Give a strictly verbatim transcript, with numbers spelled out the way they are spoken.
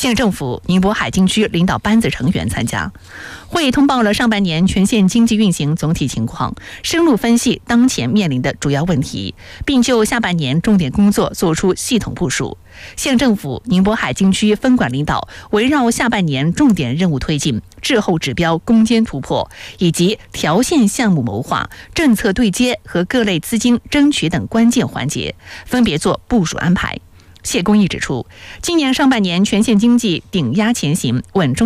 县政府宁波海津区领导班子成员参加会议，通报了上半年全县经济运行总体情况，深入分析当前面临的主要问题，并就下半年重点工作作出系统部署。县政府宁波海津区分管领导围绕下半年重点任务推进、滞后指标攻坚突破以及条线项目谋划、政策对接和各类资金争取等关键环节，分别做部署安排。谢公益指出，今年上半年全县经济顶压前行，稳中